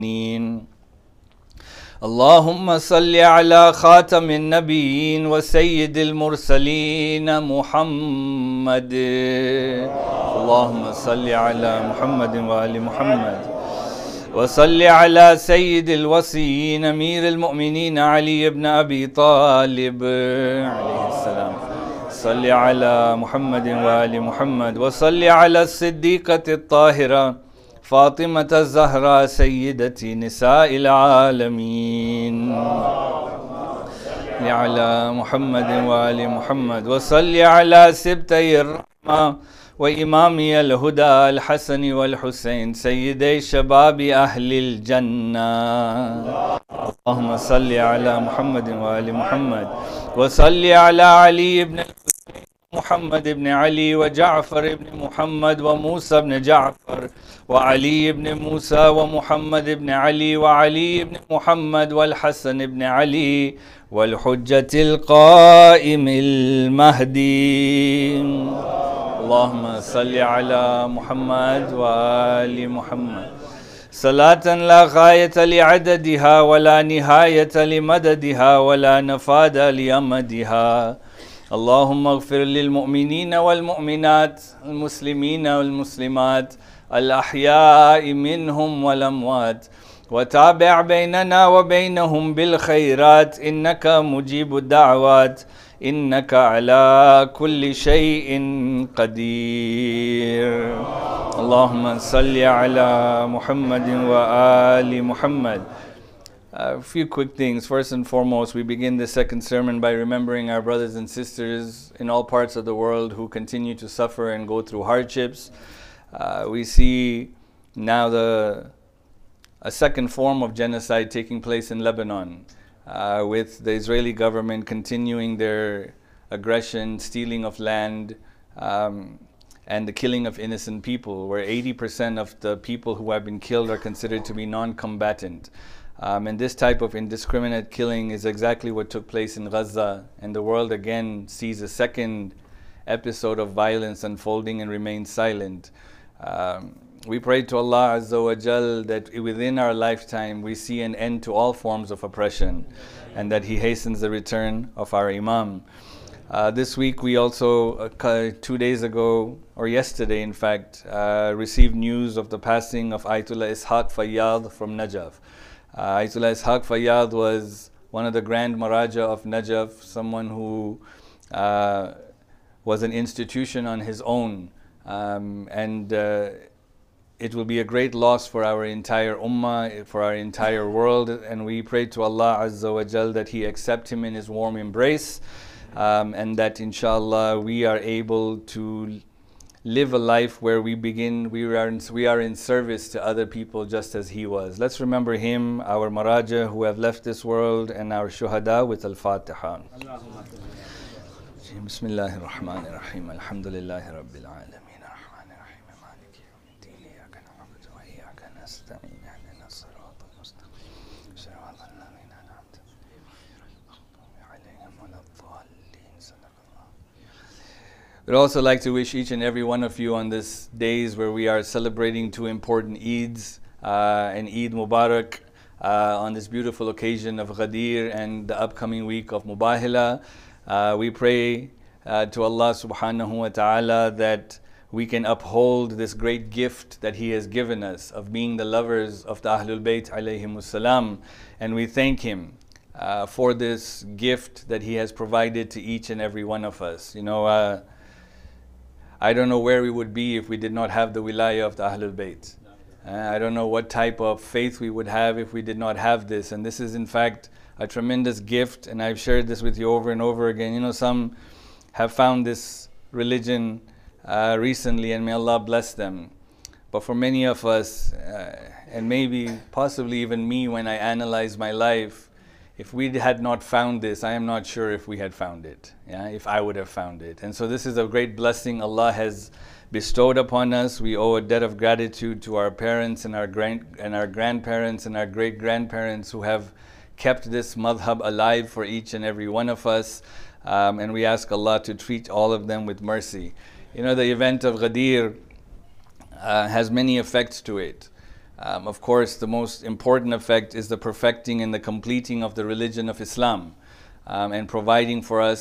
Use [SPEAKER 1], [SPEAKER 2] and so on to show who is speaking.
[SPEAKER 1] اللهم صل على خاتم النبيين وسيد المرسلين محمد. اللهم صل على محمد وآل محمد وصل على سيد الوصيين أمير المؤمنين علي بن أبي طالب عليه السلام. صل على محمد وآل محمد وصل على الصديقة الطاهرة فاطمة الزهراء سيدة نساء العالمين. على محمد وآل محمد وصل على سبتي الرحمة وإمامي الهدى الحسن والحسين سيدي شباب أهل الجنة. اللهم صل على محمد وآل محمد وصل على علي بن محمد بن علي وجعفر بن محمد وموسى بن جعفر وعلي بن موسى ومحمد بن علي وعلي بن محمد والحسن بن علي والحجة القائم المهدي. اللهم صل على محمد وآل محمد صلاة لا غاية لعددها ولا نهاية لمددها ولا نفاد لأمدها. اللهم اغفر للمؤمنين والمؤمنات المسلمين والمسلمات الأحياء منهم والأموات وتابع بيننا وبينهم بالخيرات إنك مجيب الدعوات إنك على كل شيء قدير. اللهم صل على محمد وآل محمد. A few quick things. First and foremost, we begin the second sermon by remembering our brothers and sisters in all parts of the world who continue to suffer and go through hardships. We see now a second form of genocide taking place in Lebanon, with the Israeli government continuing their aggression, stealing of land, and the killing of innocent people, where 80% of the people who have been killed are considered to be non-combatant. And this type of indiscriminate killing is exactly what took place in Gaza, and the world again sees a second episode of violence unfolding and remains silent. We pray to Allah Azza wa Jal that within our lifetime we see an end to all forms of oppression and that He hastens the return of our Imam. This week we also, 2 days ago, or yesterday in fact, received news of the passing of Ayatollah Ishaq Fayyad from Najaf. Ayatollah Ishaq Fayyad was one of the Grand Maraja of Najaf, someone who was an institution on his own, and it will be a great loss for our entire ummah, for our entire world, and we pray to Allah Azza wa Jal that He accept him in His warm embrace, and that inshallah we are able to live a life where we are in service to other people just as he was. Let's remember him, our Maraja who have left this world, and our Shuhada with Al-Fatiha. Bismillahir Rahmanir Rahim. Alhamdulillahi Rabbil Alameen. Ar-Rahmanir Rahim. Maliki Yawmiddin. Iyyaka na'budu wa iyyaka nasta'in. Ihdina as-siratal mustaqim. Siratal ladzina an'amta alaihim waladdallin. Sadaqallah. We'd also like to wish each and every one of you on this days where we are celebrating two important Eids, and Eid Mubarak on this beautiful occasion of Ghadir and the upcoming week of Mubahila. We pray to Allah subhanahu wa ta'ala that we can uphold this great gift that He has given us of being the lovers of the Ahlul Bayt alayhimus salam, and we thank Him for this gift that He has provided to each and every one of us. You know, I don't know where we would be if we did not have the wilayah of the Ahlul Bayt. I don't know what type of faith we would have if we did not have this. And this is in fact a tremendous gift, and I've shared this with you over and over again. You know, some have found this religion recently, and may Allah bless them. But for many of us, and maybe possibly even me when I analyze my life, if we had not found this, I am not sure if we had found it, if I would have found it. And so this is a great blessing Allah has bestowed upon us. We owe a debt of gratitude to our parents and our grandparents and our great-grandparents who have kept this madhab alive for each and every one of us. And we ask Allah to treat all of them with mercy. You know, the event of Ghadir has many effects to it. Of course, the most important effect is the perfecting and the completing of the religion of Islam, and providing for us